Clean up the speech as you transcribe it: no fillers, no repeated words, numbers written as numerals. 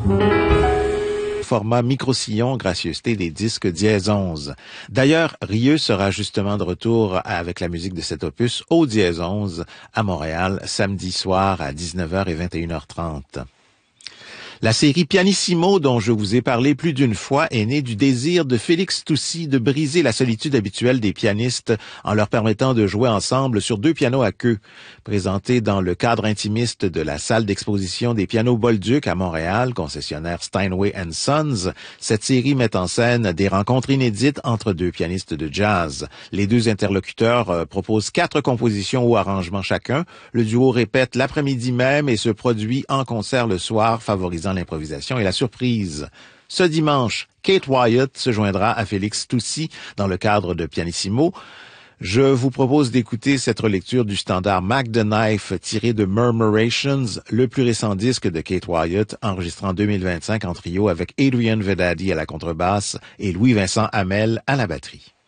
Format micro-sillon, gracieuseté des disques dièse 11. D'ailleurs, Rieu sera justement de retour avec la musique de cet opus au dièse 11 à Montréal, samedi soir à 19h et 21h30. La série Pianissimo, dont je vous ai parlé plus d'une fois, est née du désir de Félix Toucy de briser la solitude habituelle des pianistes en leur permettant de jouer ensemble sur 2 pianos à queue. Présentée dans le cadre intimiste de la salle d'exposition des pianos Bolduc à Montréal, concessionnaire Steinway & Sons, cette série met en scène des rencontres inédites entre 2 pianistes de jazz. Les 2 interlocuteurs proposent 4 compositions ou arrangements chacun. Le duo répète l'après-midi même et se produit en concert le soir, favorisant l'improvisation et la surprise. Ce dimanche, Kate Wyatt se joindra à Félix Toucy dans le cadre de Pianissimo. Je vous propose d'écouter cette relecture du standard Mac the Knife tiré de Murmurations, le plus récent disque de Kate Wyatt, enregistré en 2025 en trio avec Adrian Vedadi à la contrebasse et Louis-Vincent Hamel à la batterie.